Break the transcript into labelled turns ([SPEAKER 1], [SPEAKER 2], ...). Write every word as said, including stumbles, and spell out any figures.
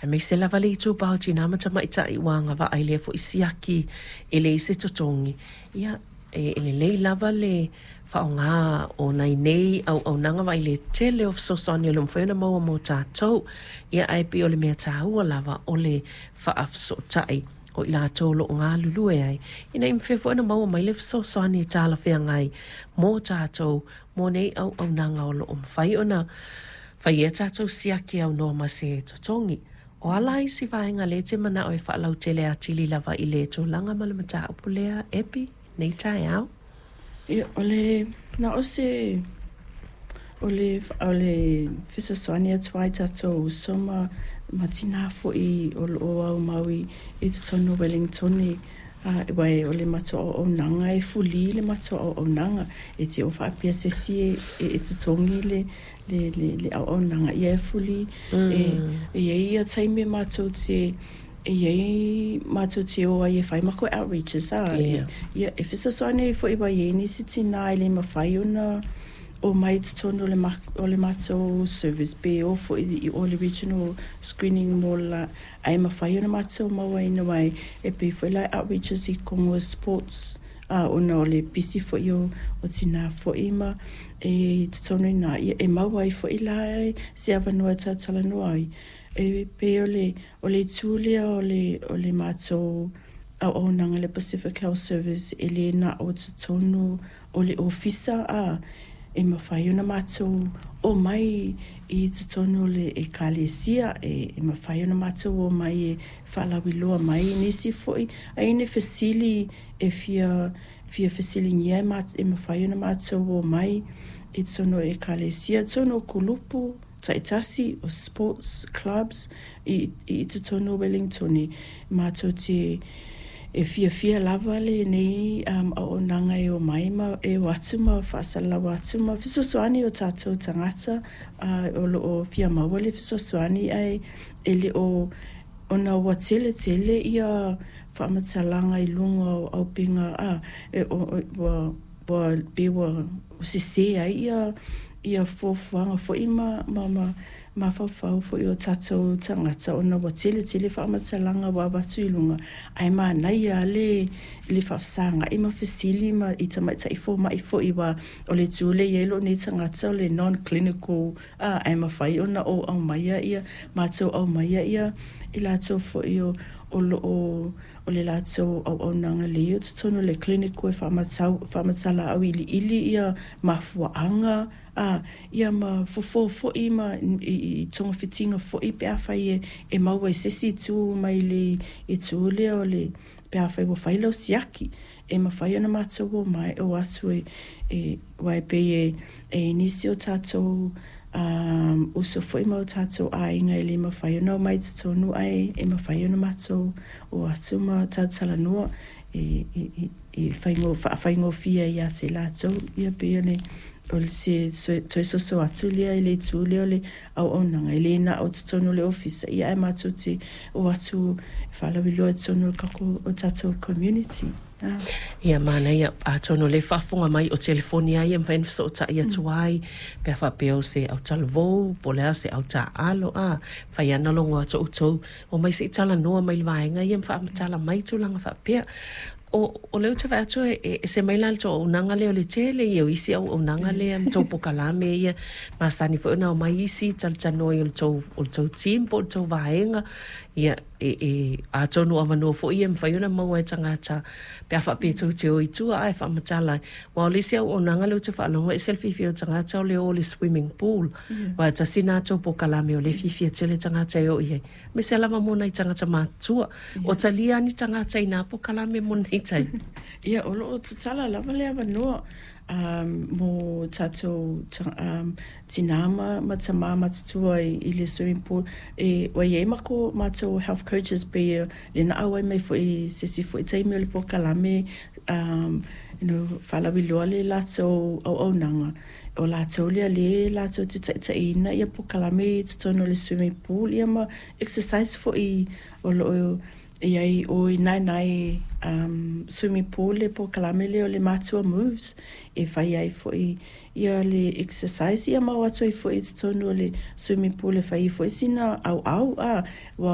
[SPEAKER 1] me se lava le tu pao tina ma tama ita i wanga va ai le fo isiaki e le se totongi ia e le le lava le faonga o nai nei au au nanga vai le tele of sosani lo mfena mo mo tatou ia ai pe o le mea taua lava o le faafso tai o ila tolo ngā lulu e ai ina im fefo na mo mai le sosani tala fe ngai mo tatou mo nei au au nanga o lo mfai ona fai e tatou siaki au no ma se totongi o ala i si vaenga le te mana o e whaalau tele a tili lava i le tō langa malamata upulea epi nei tai au.
[SPEAKER 2] Ia, ole, na o se, ole, ole, fisa soani a tuai tatou soma matina fo i o o au maui i te tono Wellington i Uh, wai o le mato o nanga e fuli le mato o nanga e te o whaapia se si e, e te tongi le le, le, le o nanga i e fuli mm. e, e ia taime mato te e iei mato te o ai e whai mako outreaches a
[SPEAKER 1] yeah.
[SPEAKER 2] e, e fisa soane e fo i wai e nisi tina i le mawhai ona o mai te tono le, ma, o le mato service be o fo i o le regional screening mo la ai mawhai ona mato maua ina wai e pe fo i lai outreaches i kongo sports a uh, ona o le pisi fo i o, o tina fo i ma e te tono ina e, e maua i fo i lai se avanua ta tala noai e pe o le o le tūlea o le, o le mato au o nanga le Pacific Health Service e le na o te tono o le ofisa a e mawhai ona mātou o mai i te tono le e kālesia e, e mawhai ona mātou o mai e whalawi loa mai nisi foi a ine fasili e fia fia fasili nia e mawhai ona mātou o mai i te tono e kālesia tono kulupu taitasi o sports clubs i, i te tono Wellington i mātou te e fia fia lava le nei um, o nanga e o maima e o atuma whaasala o atuma fisosoani o tātou tangata uh, o, o fia maua le fisosoani ai e le o ona ua tele tele ia whaamatalanga i lunga o au pinga a e o o be wa o sise ai ia ia fofuanga fo ima mama ma fa fa fo i o tatou tangata ona wa tele tele fa matalanga wa watu i lunga ai ma nai ale le fa sanga i ma fasili ma i tama ta i fo ma i fo i wa o le tule yelo ni tangata o le non clinical a ai ma fa i ona o au mai ia ma tau au mai ia i la tau fo i o o o o le lato o o nanga le o tono le clinical fa matau fa matala au ili ili ia mafuanga a ia ma fofo fo i ma i tonga fitinga fo i pe afa i e maua i sesi tu mai le i tu le o le pe afa i wo failo siaki e ma fai ona matau o mai o asu e e wai pe e e nisi o tatou um uso foi mo tatou ai ngai le ma fai ona mai tonu ai e ma fai ona matou o atuma tatala no e e e fai ngo fai ngo fia ia se lato ia pe ne o se to so so atulia ile tulia le au ona ngai le na o tonu le office ia e matou te o atu fala wilo tonu ka ko o tatou community. Ah.
[SPEAKER 1] Ia mana ia a tono le fafonga mai o telefonia ia mwen so ta ia tuai pe fa pe o se au talvo pola se au ta alo a fa ia na longo to to o mai se tala no mai vainga ia fa tala mai tu langa fa pe o o le te va to e se mai la to o nanga le o le tele ia isi au o nanga le am to pokalame ia ma sani fo na mai isi tal tano o to o to team po to vainga ia e e a tonu avano fo ia mfa yona mau e tangata pe afa pe tu te o itu ai fa matala wa le se o nanga le te fa longo e selfie fi o tangata o le o le swimming pool wa ta sina to po kalame o le fifi tele tangata o ia me se lava mona i tangata matua o talia ni tangata ina po kalame mona i tai
[SPEAKER 2] ia o lo tala lava le avano um mo tato um tinama matama matua i le swimming pool e wa ye mako mato health coaches be le na awa mai fo i sesi fo i taimi le po kalame um you know fala wi lo le lato o o nanga o lato le le lato te te ina ia po kalame to no le swimming pool ia ma exercise fo i o lo e ai o i nai nai um, swimming pool le po kalamele o le matua moves e fai ai fo i ia le exercise ia mau atu ai fo i tonu le swimming pool e fai fo i sina au au a